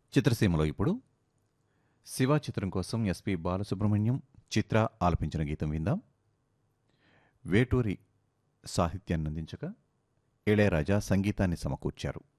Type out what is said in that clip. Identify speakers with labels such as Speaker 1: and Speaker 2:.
Speaker 1: చిత్రసీమలో ఇప్పుడు శివ చిత్రం కోసం ఎస్పి బాలసుబ్రహ్మణ్యం చిత్ర ఆలపించిన గీతం విందాం. వేటూరి సాహిత్యాన్ని అందించగా ఇళయరాజా సంగీతాన్ని సమకూర్చారు.